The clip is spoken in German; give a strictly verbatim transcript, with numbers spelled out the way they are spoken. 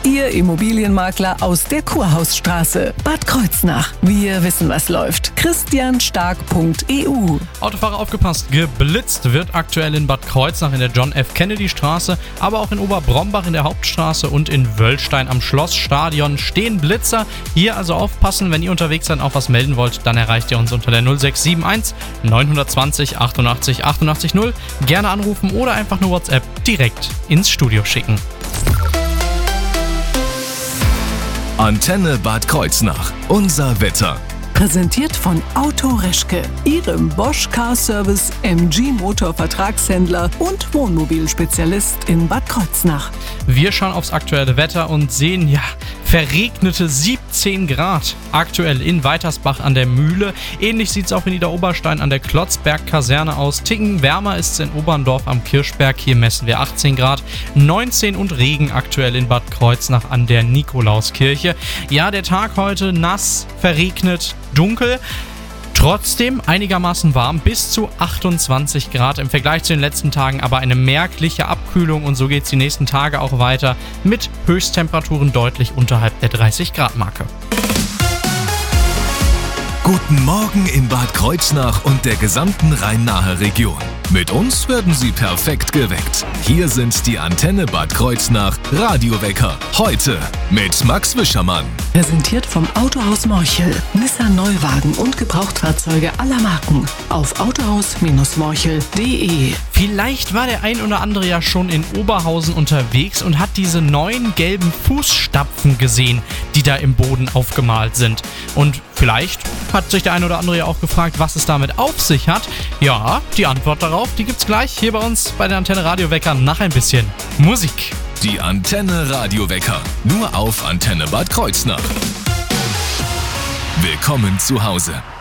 Ihr Immobilienmakler aus der Kurhausstraße, Bad Kreuznach. Wir wissen, was läuft. christian stark punkt e u. Autofahrer aufgepasst, geblitzt wird aktuell in Bad Kreuznach in der John F. Kennedy Straße, aber auch in Oberbrombach in der Hauptstraße und in Wöllstein am Schlossstadion stehen Blitzer. Hier also aufpassen, wenn ihr unterwegs seid, auch was melden wollt, dann erreicht ihr uns unter der null sechs sieben eins neun zwei null achtundachtzig achtundachtzig null. Gerne anrufen oder einfach eine WhatsApp direkt ins Studio schicken. Antenne Bad Kreuznach. Unser Wetter. Präsentiert von Auto Reschke, Ihrem Bosch Car Service M G Motor Vertragshändler und Wohnmobilspezialist in Bad Kreuznach. Wir schauen aufs aktuelle Wetter und sehen, ja, verregnete siebzehn Grad aktuell in Weitersbach an der Mühle. Ähnlich sieht es auch in Niederoberstein an der Klotzberg-Kaserne aus. Ticken wärmer ist es in Oberndorf am Kirchberg. Hier messen wir achtzehn Grad, neunzehn und Regen aktuell in Bad Kreuznach an der Nikolauskirche. Ja, der Tag heute nass, verregnet, dunkel. Trotzdem einigermaßen warm, bis zu achtundzwanzig Grad im Vergleich zu den letzten Tagen, aber eine merkliche Abkühlung und so geht es die nächsten Tage auch weiter mit Höchsttemperaturen deutlich unterhalb der dreißig Grad Marke. Guten Morgen in Bad Kreuznach und der gesamten Rhein-Nahe Region. Mit uns werden Sie perfekt geweckt. Hier sind die Antenne Bad Kreuznach Radiowecker. Heute mit Max Wischermann. Präsentiert vom Autohaus Morchel. Nissan Neuwagen und Gebrauchtfahrzeuge aller Marken. Auf autohaus morchel punkt de. Vielleicht war der ein oder andere ja schon in Oberhausen unterwegs und hat diese neuen gelben Fußstapfen gesehen, die da im Boden aufgemalt sind. Und vielleicht hat sich der ein oder andere ja auch gefragt, was es damit auf sich hat. Ja, die Antwort darauf, die gibt's gleich hier bei uns bei der Antenne Radiowecker nach ein bisschen Musik. Die Antenne Radiowecker. Nur auf Antenne Bad Kreuznach. Willkommen zu Hause.